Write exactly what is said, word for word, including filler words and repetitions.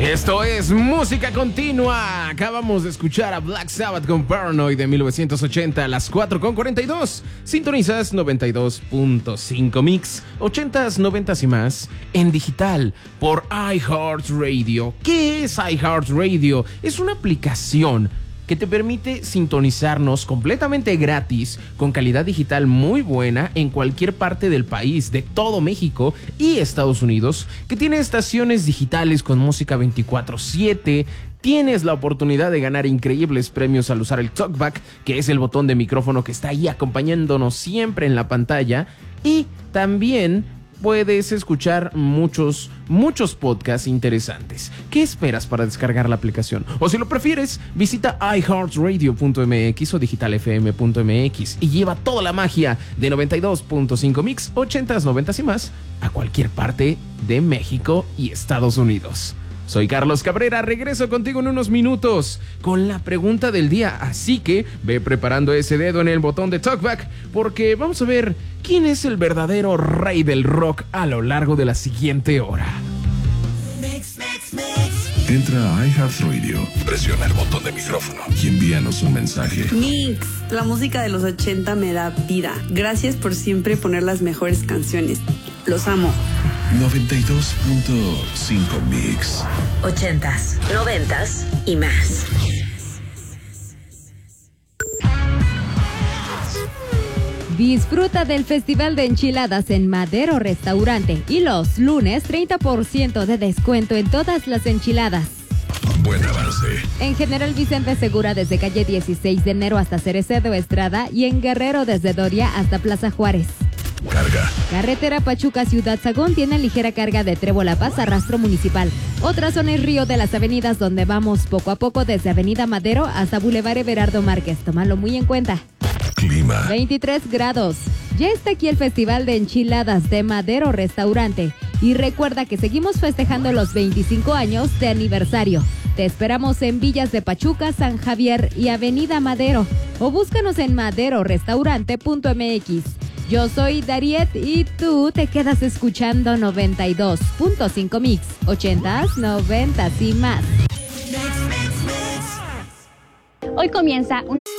Esto es Música Continua. Acabamos de escuchar a Black Sabbath con Paranoid de mil novecientos ochenta a las cuatro con cuarenta y dos. Sintonizas noventa y dos punto cinco Mix, ochentas, noventas y más en digital por iHeartRadio. ¿Qué es iHeartRadio? Es una aplicación que te permite sintonizarnos completamente gratis, con calidad digital muy buena en cualquier parte del país, de todo México y Estados Unidos, que tiene estaciones digitales con música veinticuatro siete. Tienes la oportunidad de ganar increíbles premios al usar el TalkBack, que es el botón de micrófono que está ahí acompañándonos siempre en la pantalla. Y también puedes escuchar muchos, muchos podcasts interesantes. ¿Qué esperas para descargar la aplicación? O si lo prefieres, visita i heart radio punto m x o digital f m punto m x y lleva toda la magia de noventa y dos punto cinco Mix, ochentas, noventas y más a cualquier parte de México y Estados Unidos. Soy Carlos Cabrera, regreso contigo en unos minutos con la pregunta del día, así que ve preparando ese dedo en el botón de TalkBack porque vamos a ver quién es el verdadero rey del rock a lo largo de la siguiente hora. Mix, mix, mix. Entra a iHeartRadio, presiona el botón de micrófono y envíanos un mensaje. Mix, la música de los ochenta me da vida. Gracias por siempre poner las mejores canciones. Los amo. noventa y dos punto cinco Mix. Ochentas, noventas y más. Disfruta del Festival de Enchiladas en Madero Restaurante y los lunes treinta por ciento de descuento en todas las enchiladas. Buen avance. En General Vicente Segura desde calle dieciséis de enero hasta Cerecedo Estrada y en Guerrero desde Doria hasta Plaza Juárez. Carga. Carretera Pachuca Ciudad Sagún tiene ligera carga de Trébol a Paz a Rastro Municipal. Otra zona es Río de las Avenidas, donde vamos poco a poco desde Avenida Madero hasta Boulevard Everardo Márquez. Tómalo muy en cuenta. Clima. veintitrés grados. Ya está aquí el Festival de Enchiladas de Madero Restaurante. Y recuerda que seguimos festejando los veinticinco años de aniversario. Te esperamos en Villas de Pachuca, San Javier y Avenida Madero. O búscanos en madero restaurante punto m x. Yo soy Dariet y tú te quedas escuchando noventa y dos punto cinco Mix, ochentas, noventas y más. Hoy comienza un...